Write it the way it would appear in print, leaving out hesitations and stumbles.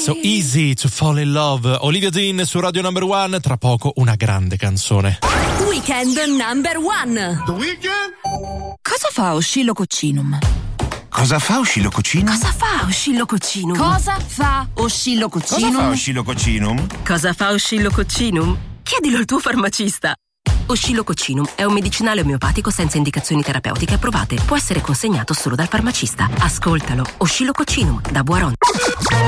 So easy to fall in love. Olivia Dean su Radio Number One, tra poco una grande canzone. Weekend Number One. The Weekend? Cosa fa Oscillococcinum? Cosa fa Oscillococcinum? Cosa fa Oscillococcinum? Cosa fa Oscillococcinum? Cosa fa Oscillococcinum? Cosa fa Oscillococcinum? Chiedilo al tuo farmacista. Oscillococcinum è un medicinale omeopatico senza indicazioni terapeutiche approvate. Può essere consegnato solo dal farmacista. Ascoltalo. Oscillococcinum da Boiron.